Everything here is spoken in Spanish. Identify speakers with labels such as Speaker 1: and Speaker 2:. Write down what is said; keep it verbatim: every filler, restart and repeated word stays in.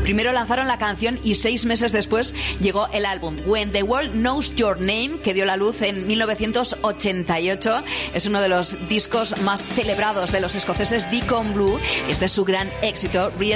Speaker 1: Primero lanzaron la canción y seis meses después llegó el álbum When the World Knows Your Name, que dio la luz en mil novecientos ochenta y ocho. Es uno de los discos más celebrados de los escoceses Deacon Blue. Este es su gran éxito, Real